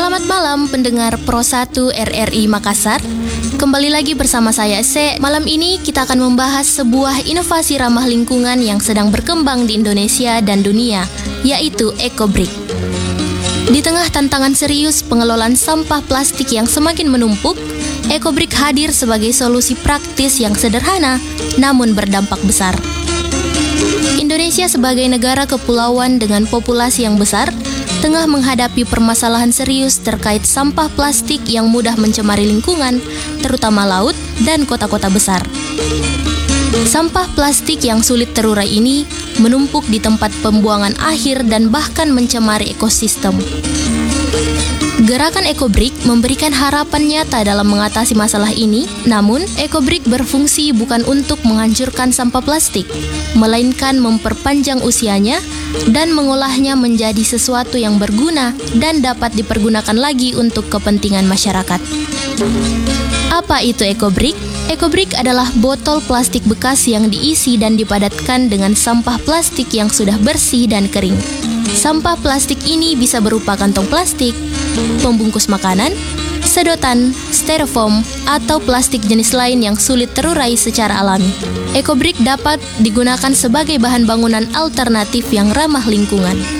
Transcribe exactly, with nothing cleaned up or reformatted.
Selamat malam pendengar Pro satu R R I Makassar. Kembali lagi bersama saya Se. Malam ini kita akan membahas sebuah inovasi ramah lingkungan yang sedang berkembang di Indonesia dan dunia, yaitu EcoBrick. Di tengah tantangan serius pengelolaan sampah plastik yang semakin menumpuk, EcoBrick hadir sebagai solusi praktis yang sederhana namun berdampak besar. Indonesia sebagai negara kepulauan dengan populasi yang besar tengah menghadapi permasalahan serius terkait sampah plastik yang mudah mencemari lingkungan, terutama laut dan kota-kota besar. Sampah plastik yang sulit terurai ini menumpuk di tempat pembuangan akhir dan bahkan mencemari ekosistem. Gerakan EcoBrick memberikan harapan nyata dalam mengatasi masalah ini, namun EcoBrick berfungsi bukan untuk menghancurkan sampah plastik, melainkan memperpanjang usianya dan mengolahnya menjadi sesuatu yang berguna dan dapat dipergunakan lagi untuk kepentingan masyarakat. Apa itu EcoBrick? EcoBrick adalah botol plastik bekas yang diisi dan dipadatkan dengan sampah plastik yang sudah bersih dan kering. Sampah plastik ini bisa berupa kantong plastik, pembungkus makanan, sedotan, styrofoam, atau plastik jenis lain yang sulit terurai secara alami. EcoBrick dapat digunakan sebagai bahan bangunan alternatif yang ramah lingkungan.